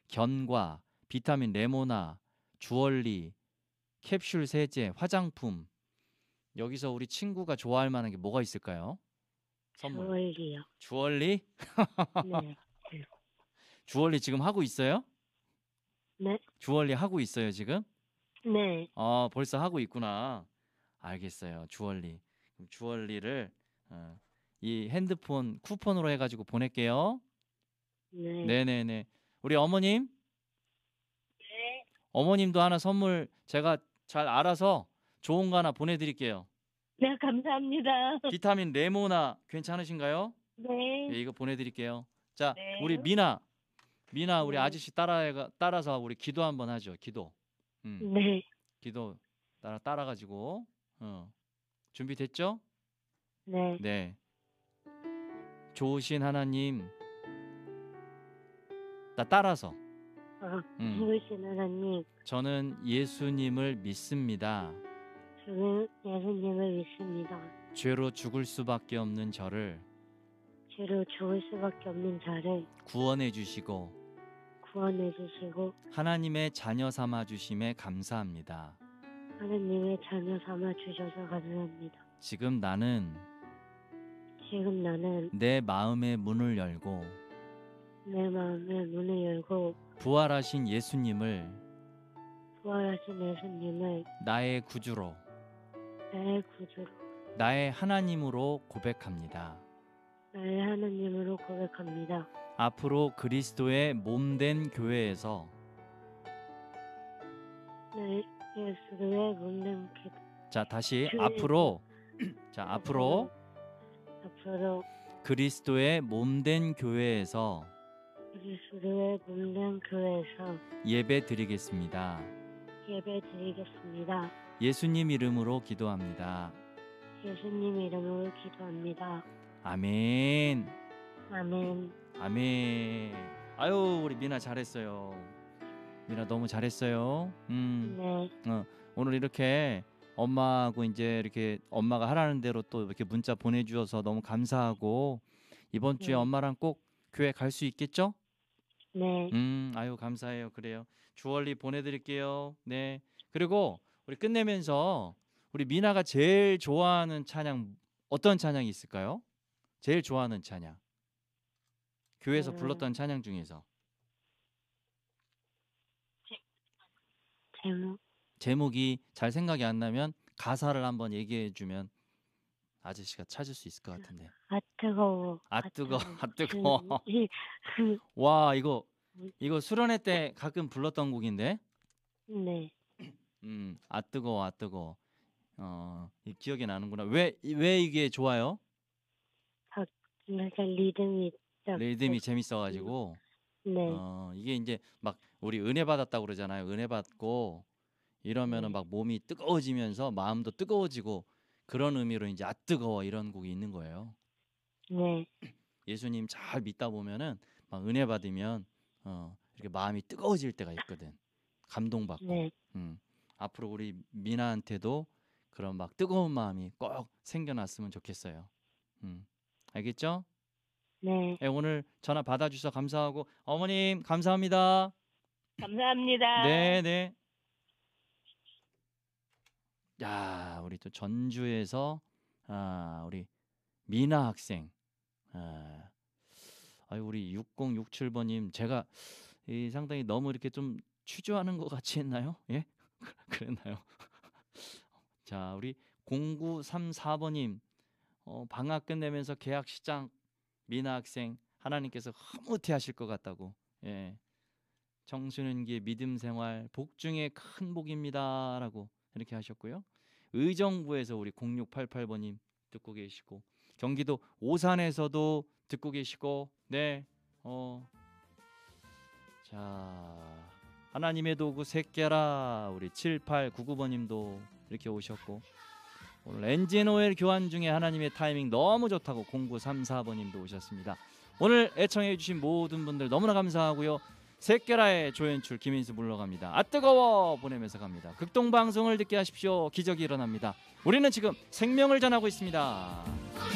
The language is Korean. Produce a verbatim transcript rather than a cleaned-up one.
견과, 비타민 레모나, 주얼리, 캡슐 세제, 화장품. 여기서 우리 친구가 좋아할 만한 게 뭐가 있을까요? 선물. 주얼리요. 주얼리? 네. 주얼리 지금 하고 있어요? 네. 주얼리 하고 있어요, 지금? 네. 어, 벌써 하고 있구나. 알겠어요. 주얼리. 그럼 주얼리를 어, 이 핸드폰 쿠폰으로 해가지고 보낼게요. 네. 네네네. 우리 어머님? 네. 어머님도 하나 선물 제가 잘 알아서 좋은 거 하나 보내드릴게요. 네, 감사합니다. 비타민 레모나 괜찮으신가요? 네. 네, 이거 보내드릴게요. 자, 네. 우리 미나. 미나 우리 네. 아저씨 따라, 따라서 우리 기도 한번 하죠. 기도. 음, 네. 기도 따라, 따라가지고. 어. 준비됐죠? 네. 네. 좋으신 하나님, 나 따라서. 어, 음. 좋으신 하나님, 저는 예수님을 믿습니다. 저는 예수님을 믿습니다. 죄로 죽을 수밖에 없는 저를 죄로 죽을 수밖에 없는 자를 구원해 주시고 구원해 주시고 하나님의 자녀 삼아 주심에 감사합니다. 하나님의 자녀 삼아 주셔서 감사합니다. 지금 나는 지금 나는 내 마음의 문을 열고 내 마음의 문을 열고 부활하신 예수님을 부활하신 예수님을 나의 구주로 나의 구주로 나의 하나님으로 고백합니다. 나의 하나님으로 고백합니다. 앞으로 그리스도의 몸된 교회에서 네, 예수의 몸된 기 자 다시 교회에서 앞으로 자 앞으로 앞으로 그리스도의 몸된 교회에서 그리스도의 몸된 교회에서 예배 드리겠습니다. 예배 드리겠습니다. 예수님 이름으로 기도합니다. 예수님 이름으로 기도합니다. 아멘. 아멘. 아멘. 아유 우리 미나 잘했어요. 미나 너무 잘했어요. 음. 네. 어, 오늘 이렇게 엄마하고 이제 이렇게 엄마가 하라는 대로 또 이렇게 문자 보내주셔서 너무 감사하고 이번 주에 네. 엄마랑 꼭 교회 갈 수 있겠죠? 네. 음, 아유 감사해요. 그래요. 주얼리 보내드릴게요. 네. 그리고 우리 끝내면서 우리 미나가 제일 좋아하는 찬양 어떤 찬양이 있을까요? 제일 좋아하는 찬양. 교회에서 음. 불렀던 찬양 중에서 제목 제목이 잘 생각이 안 나면 가사를 한번 얘기해 주면 아저씨가 찾을 수 있을 것 같은데. 아 뜨거워. 아 뜨거, 아 뜨거워. 그, 와 이거 이거 수련회 때 가끔 불렀던 곡인데. 네. 음, 아 뜨거워, 아 뜨거워. 어, 이 기억이 나는구나. 왜 왜 이게 좋아요? 아, 약간 리듬이 딱 리듬이 재밌어가지고. 네. 어, 이게 이제 막 우리 은혜 받았다고 그러잖아요. 은혜 받고 이러면은 네. 막 몸이 뜨거워지면서 마음도 뜨거워지고 그런 의미로 이제 아 뜨거워 이런 곡이 있는 거예요. 네. 예수님 잘 믿다 보면은 막 은혜 받으면 어, 이렇게 마음이 뜨거워질 때가 있거든. 감동받고. 네. 음. 앞으로 우리 미나한테도 그런 막 뜨거운 마음이 꼭 생겨났으면 좋겠어요. 음. 알겠죠? 네. 네, 오늘 전화 받아주셔서 감사하고 어머님 감사합니다. 감사합니다. 네, 네. 야, 우리 또 전주에서 아, 우리 미나 학생. 아, 아유, 우리 육공육칠 번님 제가 이 상당히 너무 이렇게 좀 취조하는 것 같이 했나요? 예? 그랬나요? 자, 우리 공구삼사 번님 어, 방학 끝내면서 계약 시장 미나 학생 하나님께서 흐뭇해 하실 것 같다고. 예. 청소년기의 믿음 생활 복 중에 큰 복입니다라고 이렇게 하셨고요. 의정부에서 우리 공육팔팔 번님 듣고 계시고 경기도 오산에서도 듣고 계시고 네. 어. 자, 하나님의 도구 새끼라 우리 칠팔구구 번님도 이렇게 오셨고 오늘 엔진 오일 교환 중에 하나님의 타이밍 너무 좋다고 공구삼사 번님도 오셨습니다. 오늘 애청해 주신 모든 분들 너무나 감사하고요. 새끼라의 조연출 김인수 물러갑니다. 아 뜨거워 보내면서 갑니다. 극동방송을 듣게 하십시오. 기적이 일어납니다. 우리는 지금 생명을 전하고 있습니다.